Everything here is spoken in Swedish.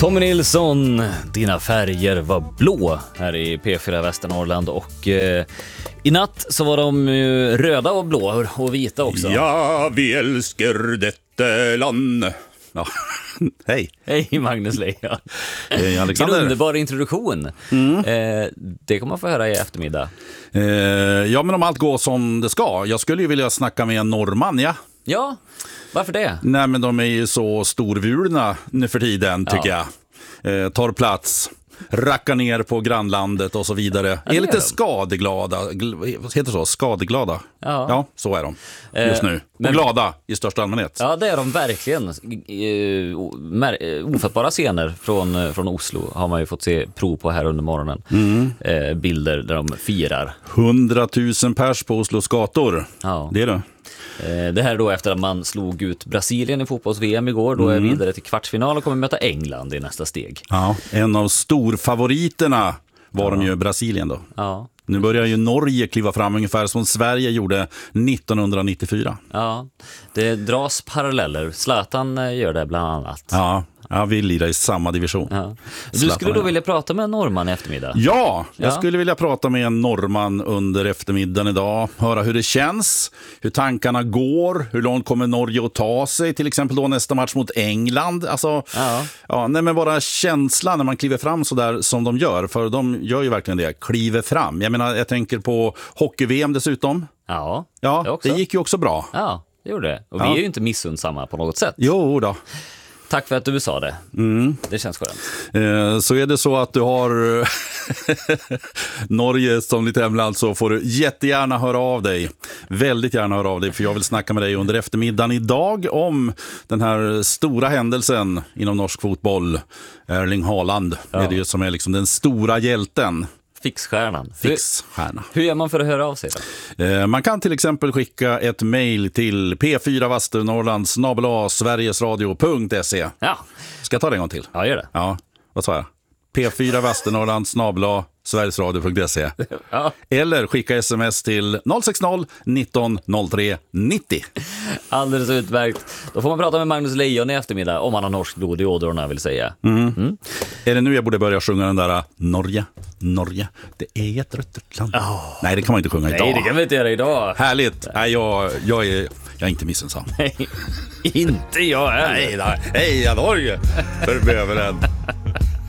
Tommy Nilsson, dina färger var blå här i P4 Västernorrland och i natt så var de röda och blå och vita också. Ja, vi älskar detta land. Ja. Hej. Hej Magnus Lejon. Hej Alexander. En underbar introduktion. Det kommer man få höra i eftermiddag. Ja, men om allt går som det ska. Jag skulle ju vilja snacka med en norrman, ja. Ja, varför det? Nej, men de är ju så storvulna nu för tiden, tycker jag. Tar plats, rackar ner på grannlandet och så vidare. Ja, är lite de. skadeglada. Heter så? Skadeglada. Ja, så är de just nu. Och glada i största allmänhet. Ja, det är de verkligen. Ofattbara scener från Oslo har man ju fått se prov på här under morgonen. Bilder där de firar. 100 000 pers på Oslos gator. Ja. Det är det. Det här då efter att man slog ut Brasilien i fotbolls-VM igår. Då är vidare till kvartsfinal och kommer möta England i nästa steg. Ja, en av storfavoriterna var de ju Brasilien då. Ja. Nu börjar ju Norge kliva fram ungefär som Sverige gjorde 1994. Ja, det dras paralleller. Zlatan gör det bland annat. Ja, vi lirar i samma division. Ja. Du skulle då vilja prata med en norrman i eftermiddag? Ja, jag skulle vilja prata med en norrman under eftermiddagen idag. Höra hur det känns, hur tankarna går, hur långt kommer Norge att ta sig, till exempel då nästa match mot England. Alltså, men bara känslan när man kliver fram så där som de gör, för de gör ju verkligen det, kliver fram. Jag menar, jag tänker på hockey-VM dessutom. Ja, det gick ju också bra. Ja, det gjorde det. Och vi är ju inte missundsamma på något sätt. Jo då. Tack för att du sa det. Det känns skönt. Så är det så att du har Norge som ditt hemland, så får du jättegärna höra av dig. Väldigt gärna höra av dig, för jag vill snacka med dig under eftermiddagen idag om den här stora händelsen inom norsk fotboll. Erling Haaland är det ju som är liksom den stora hjälten. Fixstjärnan. Hur gör man för att höra av sig då? Man kan till exempel skicka ett mejl till p4vasternorrland@sverigesradio.se. Ja. Ska jag ta det en gång till? Ja, gör det. Ja, vad sa jag? p4vasternorrland@sverigesradio.se. Ja. Eller skicka sms till 060 19 03 90. Alldeles utmärkt. Då får man prata med Magnus Lejon i eftermiddag om han har norsk blod i ådrorna, vill säga. Är det nu jag borde börja sjunga den där Norge, Norge, det är ett rött land? Nej, det kan man inte sjunga idag. Nej, det kan vi inte göra idag. Härligt. Nej, jag är inte missensam. Nej, inte jag heller. Nej, Norge för bövelen.